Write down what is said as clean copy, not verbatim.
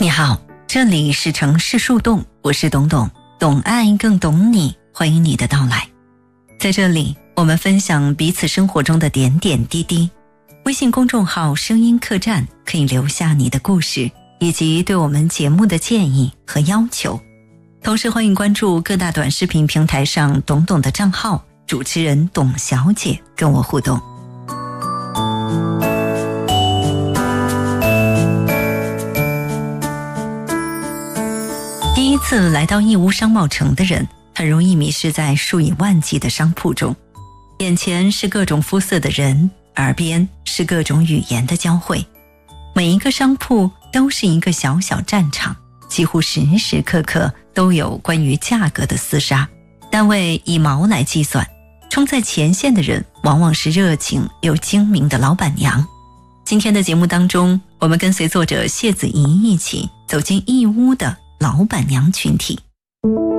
你好，这里是城市树洞，我是董董，懂爱更懂你，欢迎你的到来。在这里，我们分享彼此生活中的点点滴滴。微信公众号声音客栈可以留下你的故事，以及对我们节目的建议和要求。同时欢迎关注各大短视频平台上董董的账号，主持人董小姐跟我互动。第一次来到义乌商贸城的人，很容易迷失在数以万计的商铺中，眼前是各种肤色的人，耳边是各种语言的交汇。每一个商铺都是一个小小战场，几乎时时刻刻都有关于价格的厮杀，单位以毛来计算，冲在前线的人往往是热情又精明的老板娘。今天的节目当中，我们跟随作者谢子怡一起走进义乌的老板娘群体。